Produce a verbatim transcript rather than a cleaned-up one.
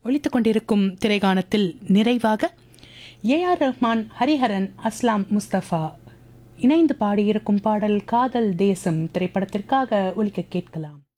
ஒலித்துக் கொண்டிருக்கும் திரைகாணத்தில் நிறைவாக ஏ ஆர் ரஹ்மான், ஹரிஹரன், அஸ்லாம் முஸ்தபா இணைந்து பாடியிருக்கும் பாடல் காதல் தேசம் திரைப்படத்திற்காக ஒலிக்க கேட்கலாம்.